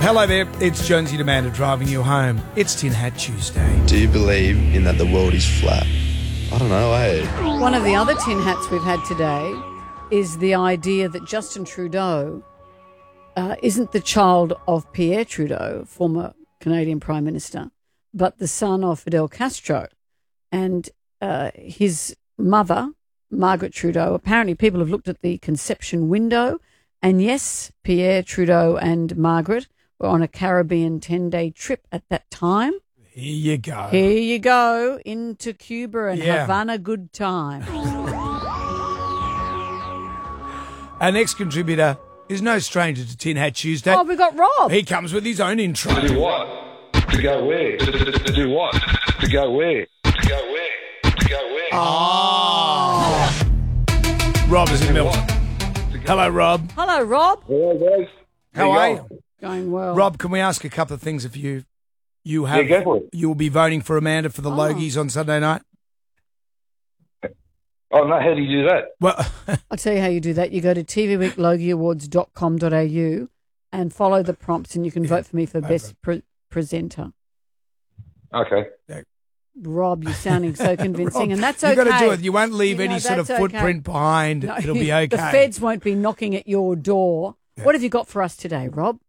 Hello there, it's Jonesy Demander driving you home. It's Tin Hat Tuesday. Do you believe in that the world is flat? I don't know, eh? One of the other tin hats we've had today is the idea that Justin Trudeau isn't the child of Pierre Trudeau, former Canadian Prime Minister, but the son of Fidel Castro. And his mother, Margaret Trudeau, apparently people have looked at the conception window, and yes, Pierre Trudeau and Margaret were on a Caribbean 10-day trip at that time. Here you go. Here you go, into Cuba and Havana good time. Our next contributor is no stranger to Tin Hat Tuesday. Oh, we got Rob. He comes with his own intro. To do what? To go where? To do what? To go where? To go where? To go where? Oh. Rob is in Milton. Hello, Rob. Hello, Rob. Hello, guys. How are you? Going well. Rob, can we ask a couple of things of you? You go for it. You will be voting for Amanda for the Logies on Sunday night? Oh, no, how do you do that? Well, I'll tell you how you do that. You go to tvweeklogieawards.com.au and follow the prompts, and you can vote for me for best presenter. Okay. Rob, you're sounding so convincing, Rob, and that's okay. You've got to do it. You won't leave any sort of that's footprint behind. No, It'll be okay. The feds won't be knocking at your door. Yeah. What have you got for us today, Rob?